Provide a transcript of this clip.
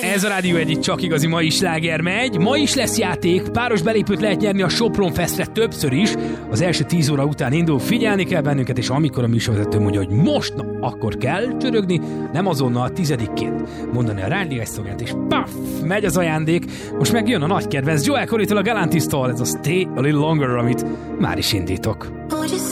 Ez a Rádió Egy, csak igazi mai sláger megy. Ma is lesz játék, páros belépőt lehet nyerni a Sopron Festre többször is. Az első 10 óra után indul, figyelni kell bennünket, és amikor a műsorvezető mondja, hogy most, na, akkor kell csörögni, nem azonnal 10-ként mondani a Rádió Egy szlogent, és paf, megy az ajándék. Most meg jön a nagy kedvenc Joel Corrytól, a Galantis-tól, ez a Stay a Little Longer, amit már is indítok.